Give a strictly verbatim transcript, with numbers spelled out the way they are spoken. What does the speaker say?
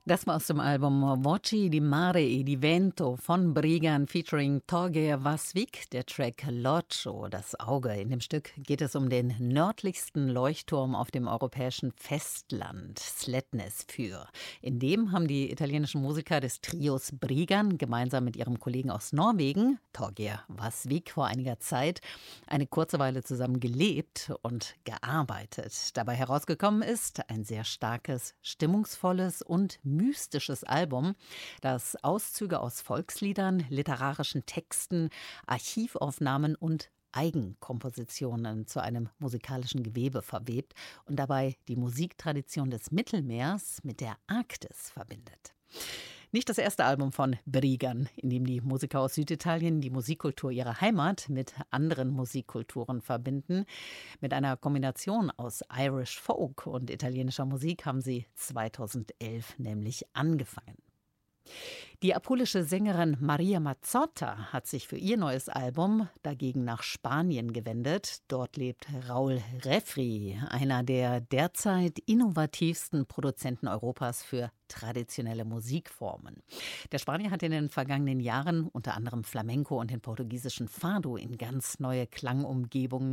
Das war aus dem Album Voci di Mare e di Vento von Brighan featuring Torgeir Vasvik, der Track Locso, das Auge. In dem Stück geht es um den nördlichsten Leuchtturm auf dem europäischen Festland, Sletnes Fyr. In dem haben die italienischen Musiker des Trios Brighan gemeinsam mit ihrem Kollegen aus Norwegen, Torgeir Vasvik, vor einiger Zeit eine kurze Weile zusammen gelebt und gearbeitet. Dabei herausgekommen ist ein sehr starkes, stimmungsvolles und mystisches Album, das Auszüge aus Volksliedern, literarischen Texten, Archivaufnahmen und Eigenkompositionen zu einem musikalischen Gewebe verwebt und dabei die Musiktradition des Mittelmeers mit der Arktis verbindet. Nicht das erste Album von Brighan, in dem die Musiker aus Süditalien die Musikkultur ihrer Heimat mit anderen Musikkulturen verbinden. Mit einer Kombination aus Irish Folk und italienischer Musik haben sie zweitausendelf nämlich angefangen. Die apulische Sängerin Maria Mazzotta hat sich für ihr neues Album dagegen nach Spanien gewendet. Dort lebt Raúl Refri, einer der derzeit innovativsten Produzenten Europas für traditionelle Musikformen. Der Spanier hat in den vergangenen Jahren unter anderem Flamenco und den portugiesischen Fado in ganz neue Klangumgebungen